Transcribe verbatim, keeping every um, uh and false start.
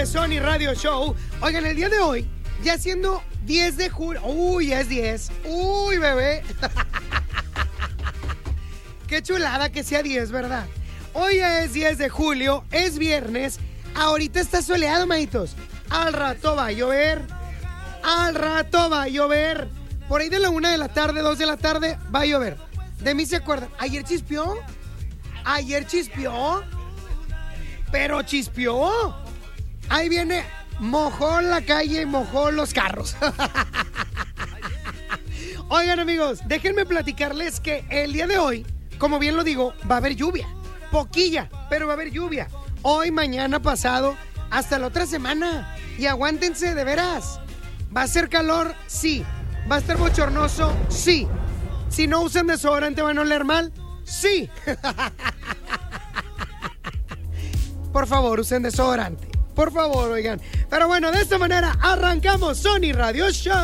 de Sony Radio Show. Oigan, el día de hoy, ya siendo diez de julio. Uy, ya es diez. Uy, bebé. Qué chulada que sea diez, ¿verdad? Hoy ya es diez de julio, es viernes. Ahorita está soleado, manitos. Al rato va a llover. Al rato va a llover. Por ahí de la una de la tarde, dos de la tarde, va a llover. De mí se acuerdan. ¿Ayer chispeó? ¿Ayer chispeó? Pero chispeó. Ahí viene, mojó la calle y mojó los carros. Oigan, amigos, déjenme platicarles que el día de hoy, como bien lo digo, va a haber lluvia. Poquilla, pero va a haber lluvia. Hoy, mañana, pasado, hasta la otra semana. Y aguántense, de veras. ¿Va a ser calor? Sí. ¿Va a estar bochornoso? Sí. Si no usan desodorante, ¿van a oler mal? Sí. Por favor, usen desodorante. Por favor, oigan. Pero bueno, de esta manera arrancamos Sony Radio Show.